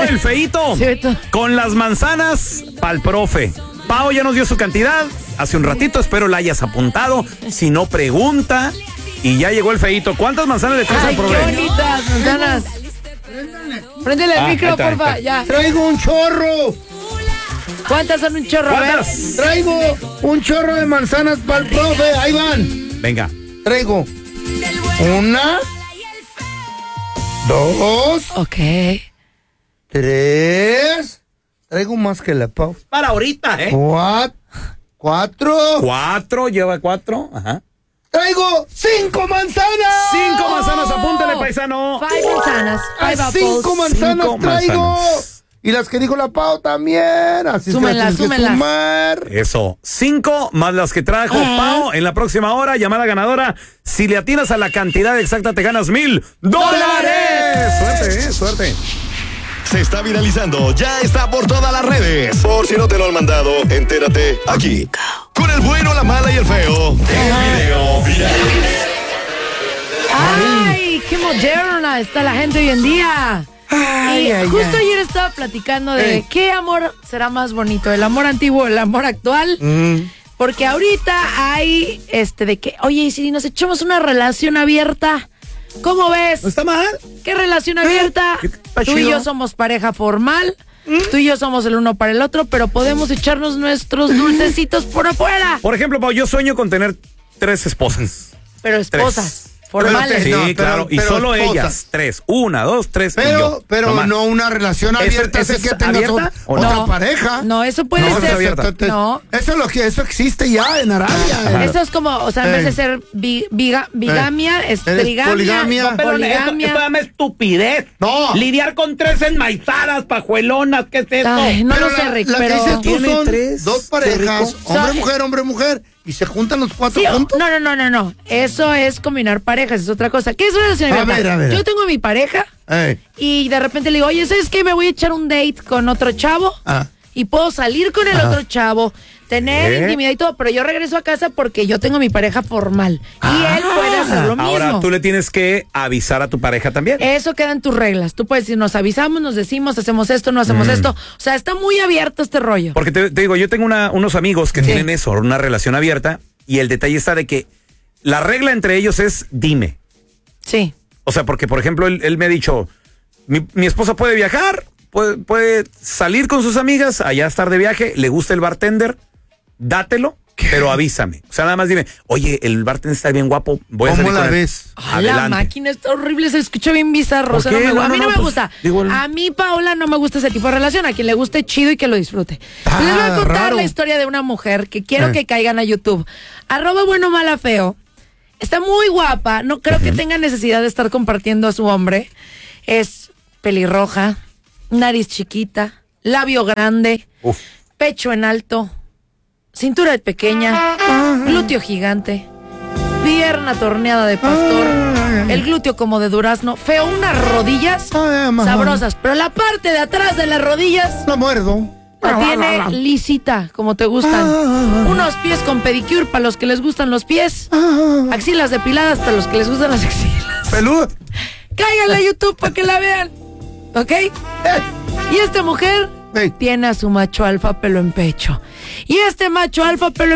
el feíto. Sí, con las manzanas pa'l profe. Pao ya nos dio su cantidad hace un ratito, espero la hayas apuntado. Si no, pregunta. Y ya llegó el feíto. ¿Cuántas manzanas le traes al profe? Qué bonitas manzanas. Préndele el micro, ahí está, porfa, ya. Traigo un chorro. ¿Cuántas son un chorro? A ver. ¿Cuántas? Traigo un chorro de manzanas para el profe. Ahí van. Venga. Traigo 1, 2, Ok. 3. Traigo más que la Pau. Para ahorita, 4. 4, lleva 4. Ajá. Traigo 5 manzanas. 5 manzanas, apúntale, paisano. 5 manzanas. 5 apples. 5 manzanas 5 traigo. manzanas. Y las que dijo la Pau también. Así Súmenlas, es que las tienes que súmenlas. sumar. Eso, 5 más las que trajo Pao en la próxima hora, llamada ganadora. Si le atinas a la cantidad exacta, te ganas $1,000. Suerte, suerte. Se está viralizando, ya está por todas las redes. Por si no te lo han mandado, entérate aquí. Con el bueno, la mala y el feo. El video viral. ¡Ay! ¡Qué moderna está la gente hoy en día! Ay, Y ay, justo ay. ayer estaba platicando de qué amor será más bonito, el amor antiguo o el amor actual. Porque ahorita hay de que, oye, y si nos echamos una relación abierta, ¿cómo ves? ¿No está mal? ¿Qué relación abierta? Está Tú y chido. yo somos pareja formal, tú y yo somos el uno para el otro, pero podemos echarnos nuestros dulcecitos por afuera. Por ejemplo, Pao, yo sueño con tener 3 esposas. Pero esposas formales. Sí, No, claro. Y pero solo esposas. ellas. 3. 1, 2, 3. Pero no una relación abierta, ¿Eso así que es tengas abierta o no? otra pareja. No, eso puede No, ser. es abierta. No. Eso existe ya en Arabia. Eso es como, o sea, en vez de ser bigamia, es Eres trigamia, poligamia. poligamia. estupidez. No. Lidiar con 3 enmaizadas, pajuelonas, ¿qué es eso? Ay, no Pero lo sé, Rick, la que pero... dices tú Tiene son 3, 2 qué parejas, rico. hombre, mujer, y se juntan los 4 Sí, juntos. no. Eso es combinar parejas, es otra cosa. ¿Qué es relación A abierta? ver. Yo tengo a mi pareja Ey. y de repente le digo, oye, ¿sabes qué? Me voy a echar un date con otro chavo y puedo salir con el otro chavo, tener intimidad y todo, pero yo regreso a casa porque yo tengo mi pareja formal y él puede hacer lo mismo. Ahora tú le tienes que avisar a tu pareja también. Eso queda en tus reglas. Tú puedes decir, nos avisamos, nos decimos, hacemos esto, no hacemos esto. O sea, está muy abierto este rollo. Porque te digo, yo tengo unos amigos que tienen eso, una relación abierta, y el detalle está de que la regla entre ellos es dime. Sí. O sea, porque, por ejemplo, él me ha dicho, mi esposa puede viajar, puede salir con sus amigas, allá estar de viaje, le gusta el bartender, dátelo, pero avísame. O sea, nada más dime, oye, el bartender está bien guapo, voy a salir ¿Cómo con la él. ves? Ay, la máquina está horrible, se escucha bien bizarro. ¿Por O sea, no qué? me, a mí no me Pues, gusta. digo, A mí, Paola, no me gusta ese tipo de relación. A quien le guste, chido y que lo disfrute. Les voy a contar raro. la historia de una mujer que quiero que caigan a YouTube. @buenomala_feo. Está muy guapa. No creo que tenga necesidad de estar compartiendo a su hombre. Es pelirroja, nariz chiquita, labio grande, pecho en alto, cintura pequeña, glúteo gigante, pierna torneada de pastor, el glúteo como de durazno, feo, unas rodillas sabrosas, pero la parte de atrás de las rodillas La muerdo. la tiene lisita, como te gustan. Unos pies con pedicure para los que les gustan los pies, axilas depiladas para los que les gustan las axilas. Peludo. Cáiganle a YouTube para que la vean, ¿ok? Y esta mujer tiene a su macho alfa pelo en pecho. Y este macho alfa pelo en